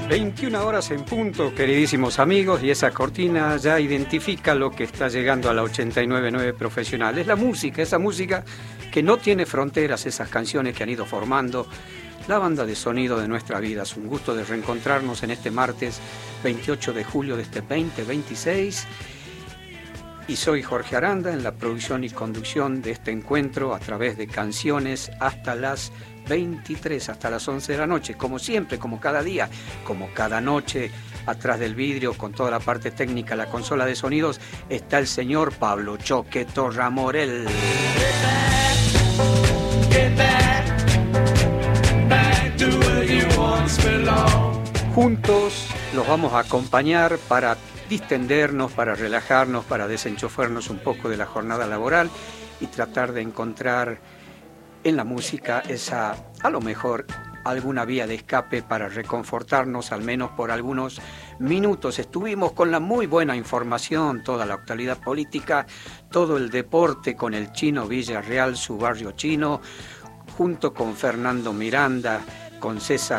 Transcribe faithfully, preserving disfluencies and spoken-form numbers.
veintiuna horas en punto, queridísimos amigos, y esa cortina ya identifica lo que está llegando a la ochenta y nueve punto nueve Profesional. Es la música, esa música que no tiene fronteras, esas canciones que han ido formando la banda de sonido de nuestra vida. Es un gusto de reencontrarnos en este martes veintiocho de julio de este veinte veintiséis. Y soy Jorge Aranda en la producción y conducción de este encuentro a través de canciones hasta las veintitrés, hasta las once de la noche, como siempre, como cada día, como cada noche. Atrás del vidrio, con toda la parte técnica, la consola de sonidos, está el señor Pablo Choque Torramorel. Juntos los vamos a acompañar para distendernos, para relajarnos, para desenchufarnos un poco de la jornada laboral y tratar de encontrar en la música esa, a lo mejor, alguna vía de escape para reconfortarnos al menos por algunos minutos. Estuvimos con la muy buena información, toda la actualidad política, todo el deporte con el Chino Villarreal, su barrio chino, junto con Fernando Miranda, con César